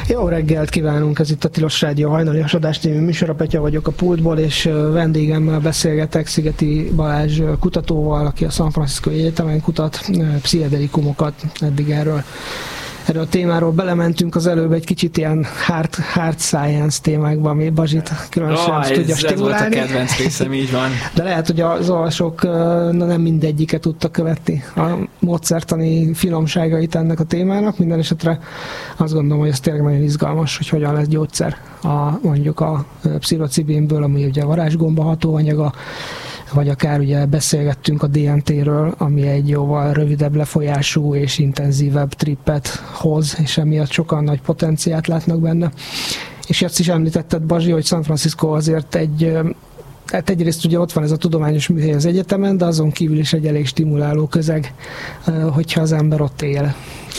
Jó reggelt kívánunk, ez itt a Tilos Rádió hajnalias adás című műsora, Petya vagyok a pultból, és vendégemmel beszélgetek Szigeti Balázs kutatóval, aki a San Franciscói Egyetemen kutat pszichedelikumokat. Eddig erről a témáról belementünk az előbb egy kicsit ilyen hard science témákba, ami Bazsit különösen tudja stimulálni. Ez volt a kedvenc részem, így van. De lehet, hogy az olvasók nem mindegyiket tudtak követni a módszertani finomságait ennek a témának. Minden esetre azt gondolom, hogy ez tényleg nagyon izgalmas, hogy hogyan lesz gyógyszer mondjuk a pszilocibinből, ami ugye a varázsgomba hatóanyaga, vagy akár ugye beszélgettünk a DMT-ről, ami egy jóval rövidebb lefolyású és intenzívebb trippet hoz, és emiatt sokan nagy potenciált látnak benne. És ezt is említetted, Bazsi, hogy San Francisco azért hát egyrészt ugye ott van ez a tudományos műhely az egyetemen, de azon kívül is egy elég stimuláló közeg, hogyha az ember ott él.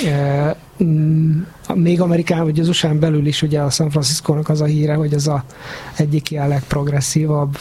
Még Amerikán, vagy az USA-n belül is ugye a San Franciscónak az a híre, hogy ez az egyik ilyen legprogresszívabb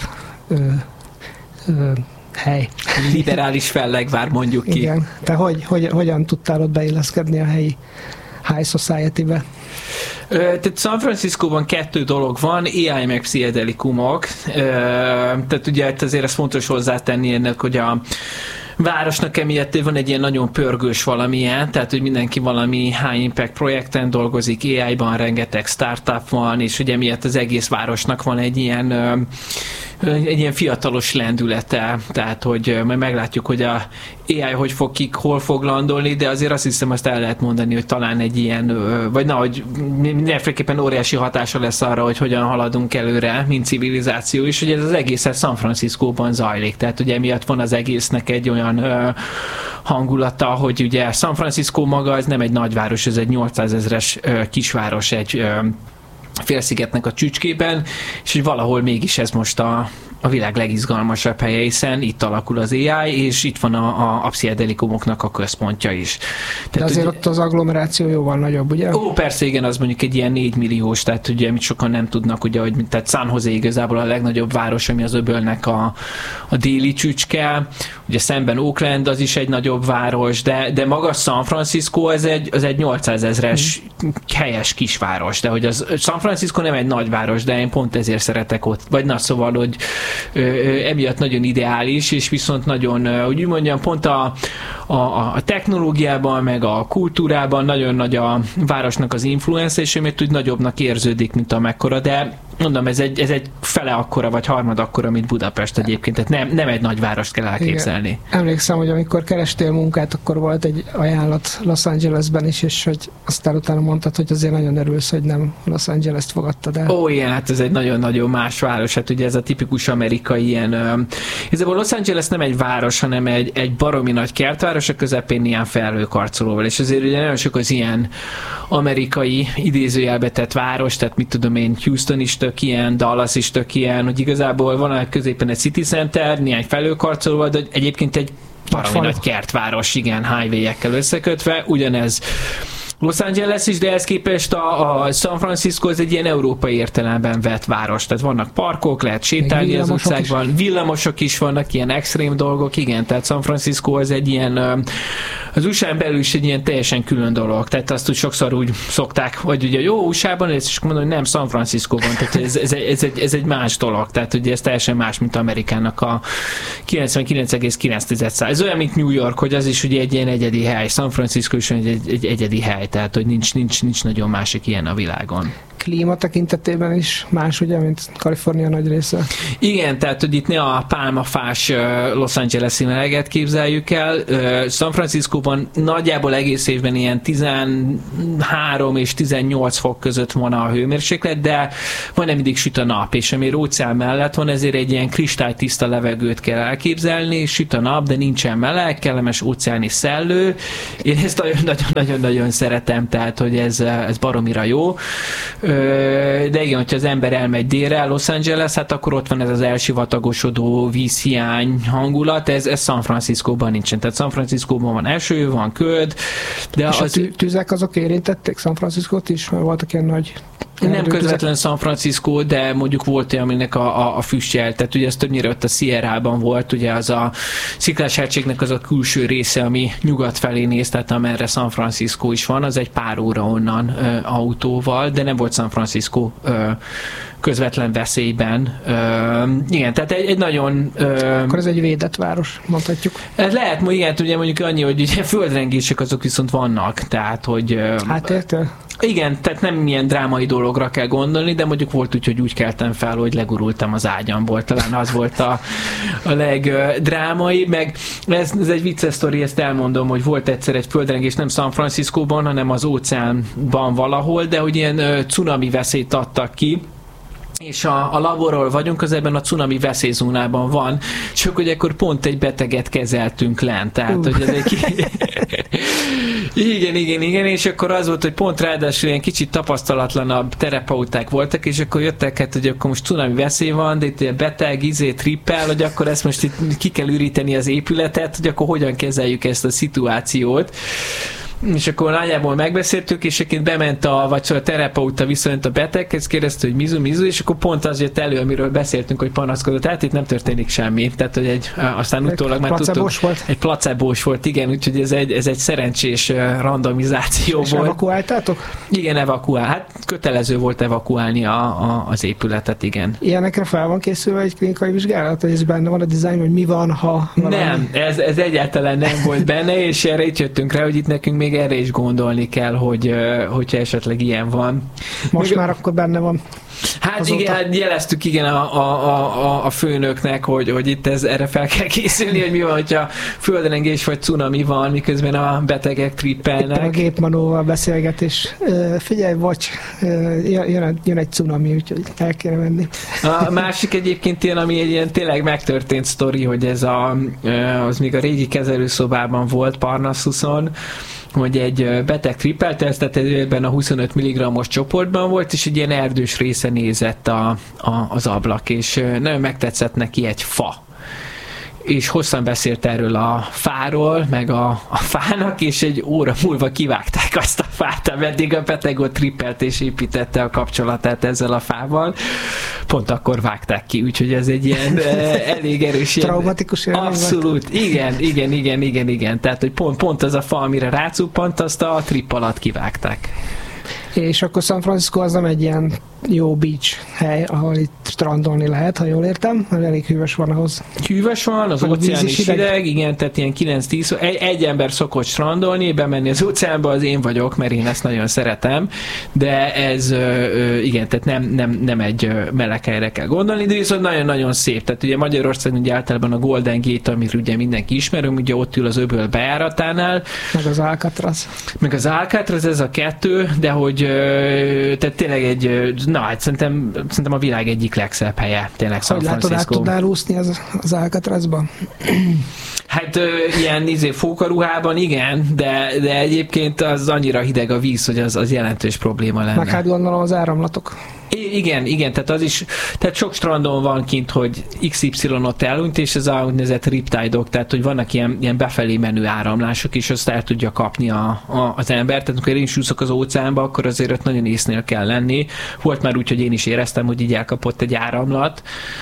hely. Liberális fellegvár, mondjuk ki. Igen. Te hogyan tudtál ott beilleszkedni a helyi high society-be? Tehát San Franciscóban 2 dolog van, AI meg pszichedelikumok. Tehát ugye azért ez fontos hozzátenni ennek, hogy a városnak emiatt van egy ilyen nagyon pörgős valamilyen, tehát hogy mindenki valami high impact projekten dolgozik, AI-ban rengeteg startup van, és ugye emiatt az egész városnak van egy ilyen fiatalos lendülete, tehát hogy majd meglátjuk, hogy a AI hol fog landolni, de azért azt hiszem, azt el lehet mondani, hogy talán egy ilyen, vagy hogy mindenféleképpen óriási hatása lesz arra, hogy hogyan haladunk előre, mint civilizáció, és hogy ez az egész San Franciscóban zajlik, tehát ugye emiatt van az egésznek egy olyan hangulata, hogy ugye San Francisco maga, ez nem egy nagyváros, ez egy 800 000-es kisváros, egy félszigetnek a csücskében, és hogy valahol mégis ez most a világ legizgalmasabb helye, hiszen itt alakul az AI, és itt van a pszichedelikumoknak a központja is. Tehát, de azért ott az agglomeráció jóval nagyobb, ugye? Ó, persze, igen, az mondjuk egy ilyen 4 milliós, tehát ugye, amit sokan nem tudnak, ugye, hogy tehát San Jose igazából a legnagyobb város, ami az öbölnek a déli csücske, ugye szemben Oakland, az is egy nagyobb város, de maga San Francisco az egy 800 000-es helyes kisváros, de hogy az San Francisco nem egy nagyváros, de én pont ezért szeretek ott, vagy na, szóval, hogy emiatt nagyon ideális, és viszont nagyon, úgy mondjam, pont a technológiában, meg a kultúrában nagyon nagy a városnak az influence, és emiatt úgy nagyobbnak érződik, mint amekkora, de mondom, ez egy fele akkora, vagy harmad akkora, mint Budapest egyébként, tehát nem egy nagy várost kell elképzelni. Igen. Emlékszem, hogy amikor kerestél munkát, akkor volt egy ajánlat Los Angelesben is, és hogy aztán utána mondtad, hogy azért nagyon örülsz, hogy nem Los Angeles-t fogadtad el. Ó, igen, hát ez egy nagyon-nagyon más város, hát ugye ez a tipikus amerikai ilyen, igazából Los Angeles nem egy város, hanem egy baromi nagy kertváros, a közepén ilyen felhőkarcolóval, és azért ugye nagyon sok az ilyen amerikai idézőjelbe tett város, tehát mit tudom én, Houston is tök ilyen, Dallas is tök ilyen, hogy igazából van a középen egy city center, néhány felhőkarcolóval, de egyébként egy baromi nagy kertváros, igen, highway-ekkel összekötve, ugyanez Los Angeles is, de ehhez képest a San Francisco az egy ilyen európai értelemben vett város. Tehát vannak parkok, lehet sétálni az utcákban, villamosok is vannak, ilyen extrém dolgok, igen, tehát San Francisco az egy ilyen, az USA-n belül is egy ilyen teljesen külön dolog. Tehát azt úgy sokszor úgy szokták, vagy ugye jó USA-ban, és csak mondom, hogy nem San Francisco-ban, tehát ez egy más dolog. Tehát ugye ez teljesen más, mint Amerikának a 99,9%. Ez olyan, mint New York, hogy az is ugye egy ilyen egyedi hely. San Francisco is egy egyedi hely. Tehát, hogy nincs nagyon másik ilyen a világon. Klíma tekintetében is más, ugye, mint Kalifornia nagy része. Igen, tehát, hogy itt ne a pálmafás Los Angeles-i meleget képzeljük el. San Franciscóban nagyjából egész évben ilyen 13 és 18 fok között van a hőmérséklet, de majdnem mindig süt a nap, és amiért óceán mellett van, ezért egy ilyen kristálytiszta levegőt kell elképzelni, süt a nap, de nincsen meleg, kellemes óceáni szellő. Én ezt nagyon-nagyon szeretem, tehát, hogy ez baromira jó. De igen, hogyha az ember elmegy délre, Los Angeles, hát akkor ott van ez az elsivatagosodó vízhiány hangulat, ez San Franciscóban nincsen. Tehát San Franciscóban van eső, van köd, de és a tüzek azok érintették San Franciscót is? Mert voltak ilyen nagy Nem közvetlen San Francisco, de mondjuk volt olyan, aminek a füstjel, tehát ugye ez többnyire ott a Sierrában volt, ugye az a Sziklás-hegységnek az a külső része, ami nyugat felé néz, tehát amerre San Francisco is van, az egy pár óra onnan autóval, de nem volt San Francisco közvetlen veszélyben. Igen, tehát egy nagyon... Akkor ez egy védett város, mondhatjuk. Lehet, igen, ugye mondjuk annyi, hogy ugye földrengések azok viszont vannak, tehát hogy... Hát érted? Igen, tehát nem ilyen drámai dologra kell gondolni, de mondjuk volt úgy, hogy úgy keltem fel, hogy legurultam az ágyamból. Talán az volt a legdrámai, meg ez egy vicces sztori, ezt elmondom, hogy volt egyszer egy földrengés nem San Franciscóban, hanem az óceánban valahol, de hogy ilyen cunami veszélyt adtak ki, és a laborról vagyunk, az ebben a cunami veszélyzónában van, csak hogy akkor pont egy beteget kezeltünk lent, tehát hogy ez egy... Igen, és akkor az volt, hogy pont ráadásul ilyen kicsit tapasztalatlanabb terapeuták voltak, és akkor jöttek, hát, hogy akkor most cunami veszély van, de itt beteg, trippel, hogy akkor ezt most itt ki kell üríteni az épületet, hogy akkor hogyan kezeljük ezt a szituációt. És akkor nagyjából megbeszéltük, és egyébként bement a terapeuta viszont a beteghez, kérdezte, hogy mizu, és akkor pont az jött elő, amiről beszéltünk, hogy panaszkodott. Tehát itt nem történik semmi. Tehát, hogy aztán utólag már tudtuk. Egy placebós volt, igen, úgyhogy ez egy szerencsés randomizáció és volt. És evakuáltátok? Igen, Hát kötelező volt evakuálni az épületet, igen. Ilyenekre fel van készülve egy klinikai vizsgálat, hogy ez benne van a dizájn, hogy mi van, ha valami... Nem, ez egyáltalán nem volt benne, és erre itt jöttünk rá, hogy itt nekünk még erre is gondolni kell, hogyha esetleg ilyen van. Most már akkor benne van. Hát azóta. Igen, hát jeleztük a főnöknek, hogy itt erre fel kell készülni, hogy mi van, hogyha földrengés vagy cunami van, miközben a betegek trippelnek. Itt a gépmanóval beszélgetés. Figyelj, bocs, jön egy cunami, úgyhogy el kéne menni. A másik egyébként ilyen, ami egy ilyen tényleg megtörtént sztori, hogy ez az még a régi kezelőszobában volt Parnassuson, hogy egy beteg trippelt, tehát ebben a 25 mg-os csoportban volt, és egy ilyen erdős része nézett az ablak, és nagyon megtetszett neki egy fa. És hosszan beszélt erről a fáról, meg a fának, és egy óra múlva kivágták azt a fát, ameddig a beteg ott trippelt és építette a kapcsolatát ezzel a fával. Pont akkor vágták ki, úgyhogy ez egy ilyen elég erős... Traumatikus élmény. Abszolút, igen. Tehát, hogy pont az a fa, amire rácuppant, azt a tripp alatt kivágták. És akkor San Francisco az nem egy ilyen jó beach hely, ahol itt strandolni lehet, ha jól értem, mert elég hűvös van ahhoz. Hűvös van, az óceán is hideg, igen, tehát ilyen 9-10, egy ember szokott strandolni, bemenni az óceánba, az én vagyok, mert én ezt nagyon szeretem, de ez, igen, tehát nem egy meleg helyre kell gondolni, de viszont nagyon-nagyon szép, tehát ugye Magyarországon ugye általában a Golden Gate, amiről ugye mindenki ismerünk, ugye ott ül az öböl bejáratánál. Meg az Alcatraz. Ez a kettő, de hogy tehát tényleg hát szerintem a világ egyik legszebb helye, tényleg San Francisco. Látod, át tudnál úszni az Alcatrazban? Hát ilyen fókaruhában igen, de egyébként az annyira hideg a víz, hogy az jelentős probléma lenne. Meg hát gondolom az áramlatok. Igen, tehát az is, tehát sok strandon van kint, hogy XY-ot elhunyt, és ez a úgynevezett riptide-ok, tehát hogy vannak ilyen befelé menő áramlások, és azt el tudja kapni az ember, tehát amikor én is úszok az óceánba, akkor azért ott nagyon észnél kell lenni. Volt már úgy, hogy én is éreztem, hogy így elkapott egy áramlat,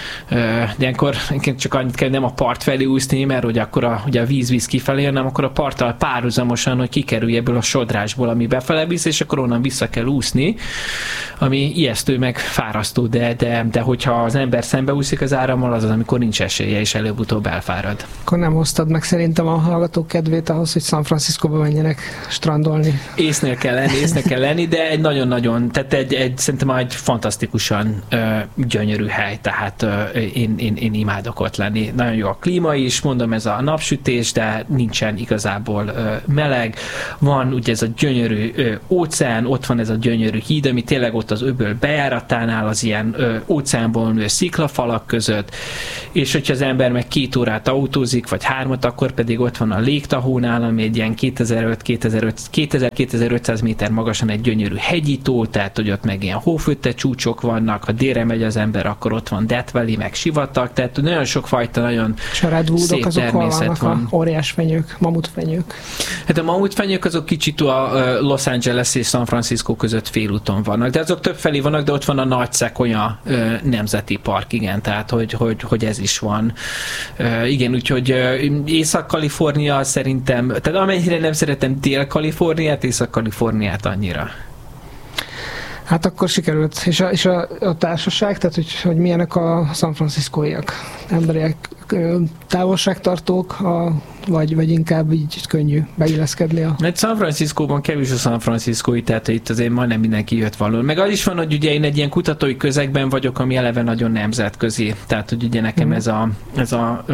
de ilyenkor csak annyit kell nem a part felé úszni, mert hogy akkor ugye a víz visz kifelé, hanem akkor a parttal párhuzamosan, hogy kikerülj ebből a sodrásból, ami befele visz, és akkor onnan vissza kell úszni, ami ijesztő meg fárasztó, de hogyha az ember szembeúszik az árammal, az, amikor nincs esélye, és előbb-utóbb elfárad. Akkor nem hoztad meg szerintem a hallgatók kedvét ahhoz, hogy San Franciscóba menjenek strandolni. Észnél kell lenni, de egy nagyon-nagyon, tehát szerintem egy fantasztikusan gyönyörű hely, tehát én imádok ott lenni. Nagyon jó a klíma is, mondom, ez a napsütés, de nincsen igazából meleg. Van ugye ez a gyönyörű óceán, ott van ez a gyönyörű híd, ami tényleg ott az öböl bejár, járatánál, az ilyen óceánból nő sziklafalak között, és hogyha az ember meg 2 órát autózik, vagy 3-at, akkor pedig ott van a Légtahónál, ami egy ilyen 2000-2500 méter magasan egy gyönyörű hegyító, tehát hogy ott meg ilyen hófötte csúcsok vannak, ha délre megy az ember, akkor ott van Death Valley, meg sivatag, tehát nagyon sokfajta nagyon szép természet van. A óriás fenyők, mamutfenyők. Hát a mamutfenyők azok kicsit a Los Angeles és San Francisco között félúton vannak, de azok többfelé vannak, de ott van a Nagy Sequoia nemzeti park, igen, tehát hogy ez is van. Igen, úgyhogy Észak-Kalifornia szerintem, tehát amennyire nem szeretem Dél-Kaliforniát, Észak-Kaliforniát annyira. Hát akkor sikerült. És a társaság, tehát hogy milyenek a San Franciscóiak? Emberiek, távolságtartók, vagy inkább így könnyű beilleszkedni a... Mert San Franciscóban kevés a San Franciscói, tehát itt azért majdnem mindenki jött való. Meg az is van, hogy ugye én egy ilyen kutatói közegben vagyok, ami eleve nagyon nemzetközi. Tehát, hogy ugye nekem ez a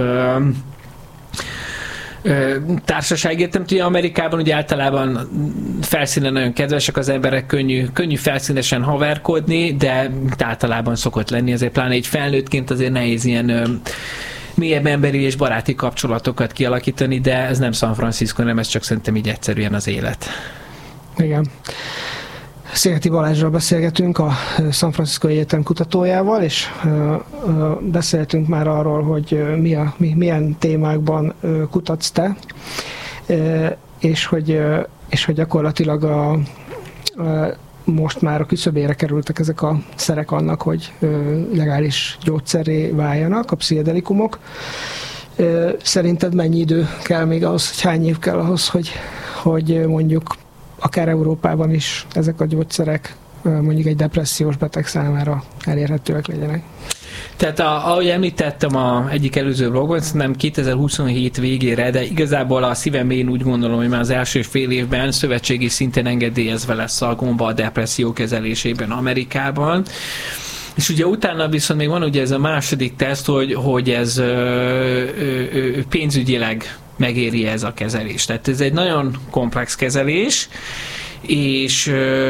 társaság értem, hogy Amerikában ugye általában felszínen nagyon kedvesek az emberek, könnyű felszínesen haverkodni, de általában szokott lenni, azért pláne egy felnőttként azért nehéz ilyen mélyebb emberi és baráti kapcsolatokat kialakítani, de ez nem San Francisco, nem, ez csak szerintem így egyszerűen az élet. Igen. Szigeti Balázsral beszélgetünk, a San Francisco Egyetem kutatójával, és beszéltünk már arról, hogy milyen témákban kutatsz te, és hogy gyakorlatilag most már a küszöbére kerültek ezek a szerek annak, hogy legális gyógyszerré váljanak a pszichedelikumok. Szerinted mennyi idő kell még ahhoz, hogy hány év kell ahhoz, hogy mondjuk akár Európában is ezek a gyógyszerek mondjuk egy depressziós beteg számára elérhetőek legyenek? Tehát ahogy említettem egyik előző blogban, szerintem 2027 végére, de igazából a szívemben úgy gondolom, hogy már az első fél évben szövetségi szinten engedélyezve lesz a gomba a depresszió kezelésében Amerikában. És ugye utána viszont még van ugye ez a második teszt, hogy ez pénzügyileg megéri ez a kezelés. Tehát ez egy nagyon komplex kezelés, és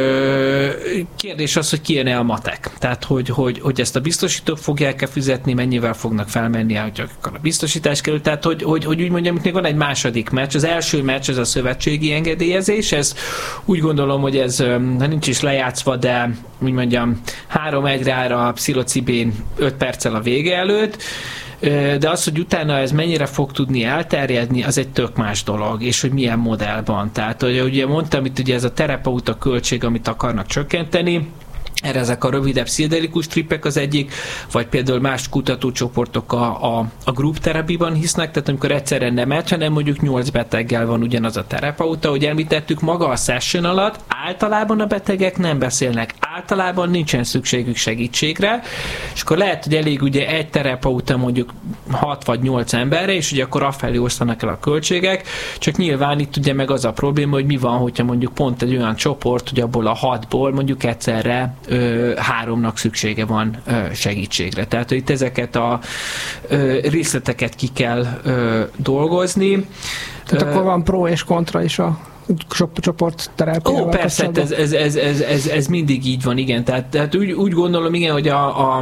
kérdés az, hogy kijön-e a matek. Tehát, hogy ezt a biztosítók fogják-e fizetni, mennyivel fognak felmenni, hogy a biztosítás kerül. Tehát, hogy úgy mondjam, itt még van egy második meccs. Az első meccs, ez a szövetségi engedélyezés. Ez úgy gondolom, hogy ez nincs is lejátszva, de úgy mondjam, 3-1-re áll a pszilocibén 5 perccel a vége előtt. De az, hogy utána ez mennyire fog tudni elterjedni, az egy tök más dolog, és hogy milyen modellban. Tehát, hogy ugye mondtam, itt ugye ez a terapeuta költség, amit akarnak csökkenteni, erre ezek a rövidebb pszichedelikus trippek az egyik, vagy például más kutatócsoportok a group terapiban hisznek, tehát amikor egyszerre nem egy, hanem mondjuk 8 beteggel van ugyanaz a terapeuta, ahogy említettük, maga a session alatt általában a betegek nem beszélnek, általában nincsen szükségük segítségre, és akkor lehet, hogy elég ugye egy terapeuta mondjuk 6 vagy 8 emberre, és ugye akkor afelé osztanak el a költségek, csak nyilván itt ugye meg az a probléma, hogy mi van, hogyha mondjuk pont egy olyan csoport, hogy abból a 6-ból mondjuk egyszerre 3-nak szüksége van segítségre. Tehát, hogy itt ezeket a részleteket ki kell dolgozni. Tehát akkor van pro és kontra is a csoportterápiával. Persze, ez mindig így van, igen. Tehát úgy gondolom, igen, hogy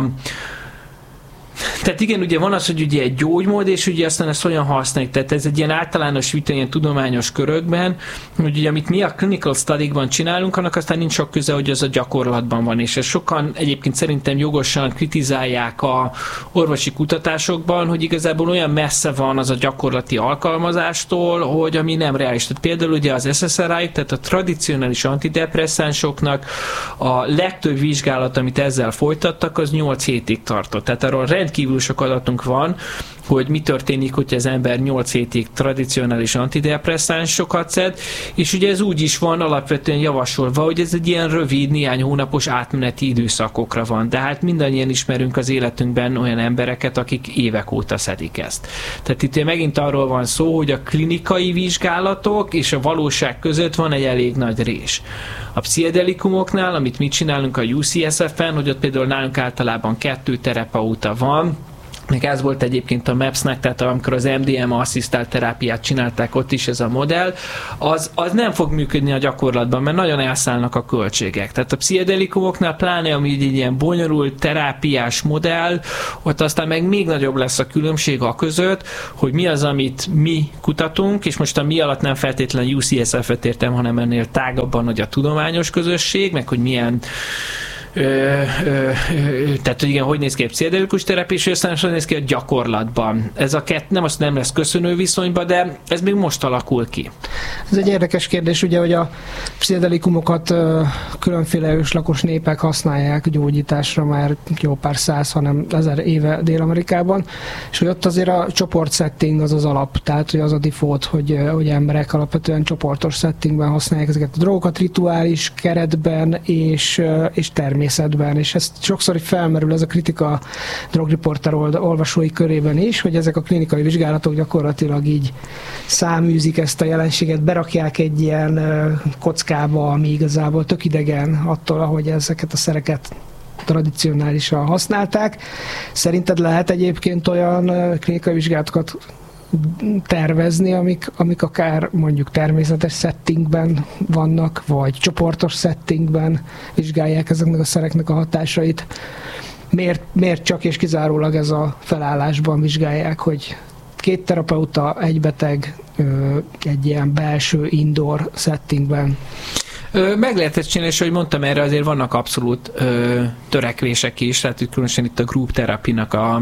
tehát igen, ugye van az, hogy ugye egy gyógymód, és ugye aztán ezt olyan használjuk. Tehát ez egy ilyen általános vita, ilyen tudományos körökben, hogy ugye amit mi a clinical study-ban csinálunk, annak aztán nincs sok köze, hogy az a gyakorlatban van, és ezt sokan egyébként szerintem jogosan kritizálják a orvosi kutatásokban, hogy igazából olyan messze van az a gyakorlati alkalmazástól, hogy ami nem reális. Tehát például ugye az SSRI, tehát a tradicionális antidepresszánsoknak a legtöbb vizsgálat, amit ezzel folytattak, az 8 hétig tartott. Tehát arról rendkívül sok adatunk van, hogy mi történik, hogyha az ember 8 hétig tradicionális antidepresszánsokat szed, és ugye ez úgy is van alapvetően javasolva, hogy ez egy ilyen rövid, néhány hónapos átmeneti időszakokra van. De hát mindannyian ismerünk az életünkben olyan embereket, akik évek óta szedik ezt. Tehát itt megint arról van szó, hogy a klinikai vizsgálatok és a valóság között van egy elég nagy rés. A pszichedelikumoknál, amit mi csinálunk a UCSF-en, hogy ott például nálunk általában 2 terapeuta van, meg ez volt egyébként a MAPS-nek, tehát amikor az MDMA-asszisztált terápiát csinálták ott is ez a modell, az nem fog működni a gyakorlatban, mert nagyon elszállnak a költségek. Tehát a pszichedelikumoknál, pláne ami egy ilyen bonyolult terápiás modell, ott aztán meg még nagyobb lesz a különbség a között, hogy mi az, amit mi kutatunk, és most a mi alatt nem feltétlenül UCSF-et értem, hanem ennél tágabban, hogy a tudományos közösség, meg hogy milyen tehát, hogy igen, hogy néz ki a pszichedelikus terápia, és aztán hogy néz ki a gyakorlatban. Ez a nem lesz köszönő viszonyban, de ez még most alakul ki. Ez egy érdekes kérdés, ugye, hogy a pszichedelikumokat különféle őslakos népek használják gyógyításra már jó pár száz, hanem 1000 éve Dél-Amerikában, és hogy ott azért a csoportsetting az alap, tehát hogy az a default, hogy emberek alapvetően csoportos settingben használják ezeket a drogokat, rituális keretben és természetben, és ez sokszor felmerül ez a kritika drogriporter olvasói körében is, hogy ezek a klinikai vizsgálatok gyakorlatilag így száműzik ezt a jelenséget, berakják egy ilyen kockába, ami igazából tök idegen attól, ahogy ezeket a szereket tradicionálisan használták. Szerinted lehet egyébként olyan klinikai vizsgálatokat tervezni, amik akár mondjuk természetes settingben vannak, vagy csoportos settingben vizsgálják ezeknek a szereknek a hatásait? Miért csak és kizárólag ez a felállásban vizsgálják, hogy 2 terapeuta, egy beteg egy ilyen belső indoor settingben? Meg lehet ezt csinálni, és ahogy mondtam, erre azért vannak abszolút törekvések is, tehát különösen itt a group terapinak a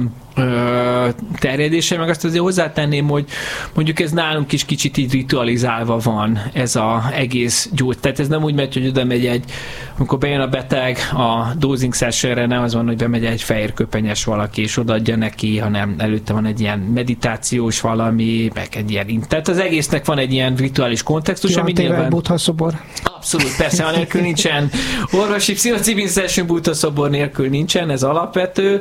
terjedése, meg azt azért hozzátenném, hogy mondjuk ez nálunk is kicsit így ritualizálva van ez az egész gyógy. Tehát ez nem úgy megy, hogy oda megy amikor bejön a beteg a dosing sessionre, nem az van, hogy bemegy egy fehérköpenyes valaki, és odaadja neki, hanem előtte van egy ilyen meditációs valami, meg egy ilyen. Tehát az egésznek van egy ilyen rituális kontextus, ami nyilván... Buddha szobor. Abszolút, persze, anélkül nincsen orvosi pszilocibin session, Buddha szobor nélkül nincsen, ez alapvető.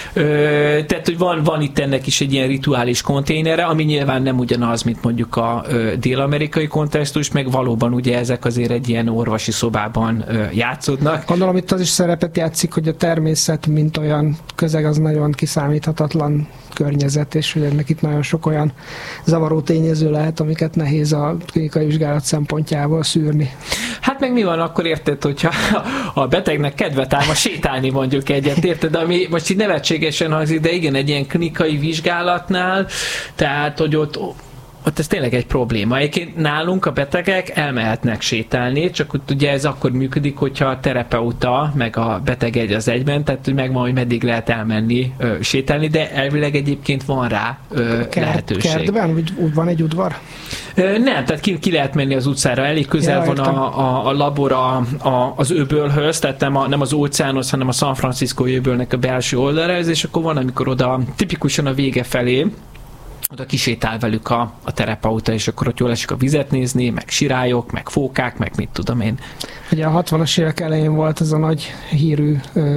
Tehát, hogy van itt ennek is egy ilyen rituális konténere, ami nyilván nem ugyanaz, mint mondjuk a dél-amerikai kontextus, meg valóban ugye ezek azért egy ilyen orvosi szobában játszódnak. Gondolom itt az is szerepet játszik, hogy a természet, mint olyan közeg, az nagyon kiszámíthatatlan környezet, és hogy ennek itt nagyon sok olyan zavaró tényező lehet, amiket nehéz a klinikai vizsgálat szempontjából szűrni. Hát meg mi van akkor, érted, hogyha a betegnek kedve támad sétálni mondjuk egyet, érted, ami most így nevetségesen hangzik, de igen, egy ilyen klinikai vizsgálatnál, tehát, hogy ott ez tényleg egy probléma. Egyébként nálunk a betegek elmehetnek sétálni, csak ott ugye ez akkor működik, hogyha a terapeuta meg a beteg egy az egyben, tehát hogy megvan, hogy meddig lehet elmenni sétálni, de elvileg egyébként van rá lehetőség. Kertben? Vagy van egy udvar? Nem, tehát ki lehet menni az utcára, elég közel van a labor az öbölhöz, tehát nem az óceánhoz, hanem a San Francisco öbölnek a belső oldalához, és akkor van, amikor oda tipikusan a vége felé oda kisétál velük a terapeuta, és akkor ott jól esik a vizet nézni, meg sirályok, meg fókák, meg mit tudom én. Ugye a 60-as évek elején volt ez a nagy hírű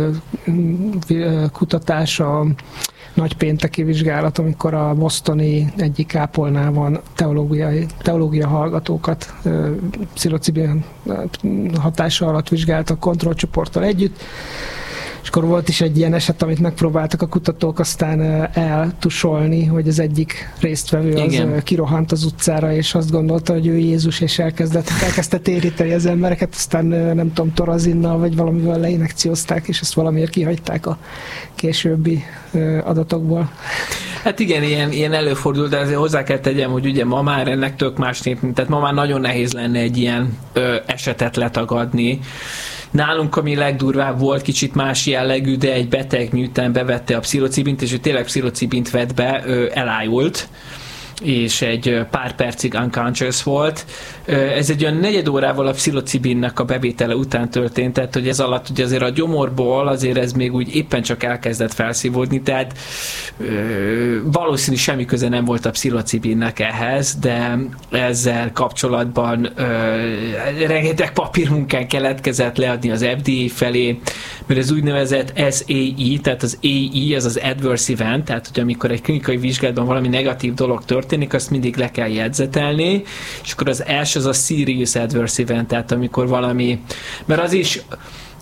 kutatás, a nagypénteki vizsgálat, amikor a bostoni egyik kápolnában teológia hallgatókat pszilocibin hatása alatt vizsgáltak kontrollcsoporttal együtt, és akkor volt is egy ilyen eset, amit megpróbáltak a kutatók aztán eltusolni, hogy az egyik résztvevő az kirohant az utcára, és azt gondolta, hogy ő Jézus, és elkezdte téríteni az embereket, aztán nem tudom, torazinnal vagy valamivel leinekciózták, és ezt valamiért kihagyták a későbbi adatokból. Hát igen, ilyen előfordul, de azért hozzá kell tegyem, hogy ugye ma már ennek tök más tehát ma már nagyon nehéz lenne egy ilyen esetet letagadni. Nálunk, ami legdurvább volt, kicsit más jellegű, de egy beteg miután bevette a pszilocibint, és ő tényleg pszilocibint vett be, elájult, és egy pár percig unconscious volt. Ez egy olyan 4 órával a pszilocibinnek a bevétele után történt, tehát hogy ez alatt ugye azért a gyomorból azért ez még úgy éppen csak elkezdett felszívódni, tehát valószínű semmi köze nem volt a pszilocibinnek ehhez, de ezzel kapcsolatban rengeteg papírmunkán keletkezett leadni az FDA felé, mert ez úgynevezett SAE, tehát az AE, az az adverse event, tehát hogy amikor egy klinikai vizsgálatban valami negatív dolog történik, azt mindig le kell jegyzetelni, és akkor az első az a serious adverse event, tehát amikor valami, mert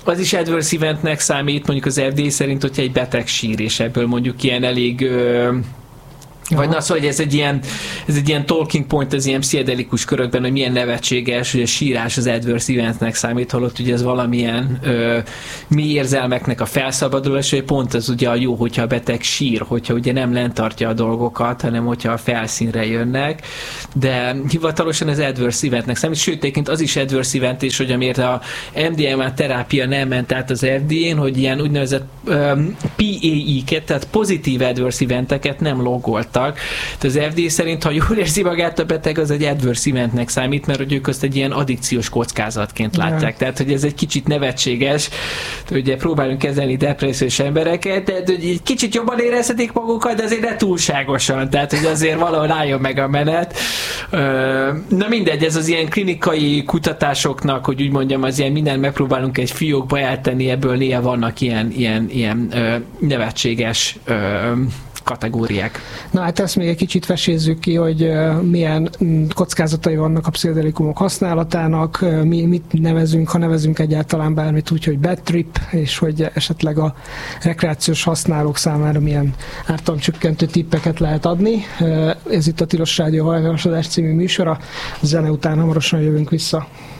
az is adverse eventnek számít, mondjuk az FDA szerint, hogyha egy beteg sír, és ebből mondjuk ilyen elég vagy na, szóval, hogy ez egy ilyen talking point az ilyen pszichedelikus körökben, hogy milyen nevetséges, hogy a sírás az adverse eventnek számít, holott ugye ez valamilyen mély érzelmeknek a felszabadulása, hogy pont az ugye a jó, hogyha a beteg sír, hogyha ugye nem lenntartja a dolgokat, hanem hogyha a felszínre jönnek, de hivatalosan az adverse eventnek számít, sőt, egyébként az is adverse event, és hogy amiért a MDMA terápia nem ment át az FDA-n, hogy ilyen úgynevezett PAE-ket, tehát pozitív adverse eventeket nem logoltak. Tehát az FDA szerint, ha jól érzi magát a beteg, az egy adverse eventnek számít, mert hogy ők azt egy ilyen addikciós kockázatként látják. Tehát, hogy ez egy kicsit nevetséges, ugye próbálunk kezelni depressziós embereket, tehát, hogy egy kicsit jobban érezhetik magukat, de azért ne túlságosan, tehát, hogy azért valahol álljon meg a menet. Na mindegy, ez az ilyen klinikai kutatásoknak, hogy úgy mondjam, az ilyen mindent megpróbálunk egy fiókba eltenni, ebből néha vannak ilyen nevetséges kategóriák. Na hát ezt még egy kicsit vesézzük ki, hogy milyen kockázatai vannak a pszichedelikumok használatának, mit nevezünk, ha nevezünk egyáltalán bármit úgy, hogy bad trip, és hogy esetleg a rekreációs használók számára milyen ártalomcsökkentő tippeket lehet adni. Ez itt a Tilos Rádió Hajnalosodás című műsora. A zene után hamarosan jövünk vissza.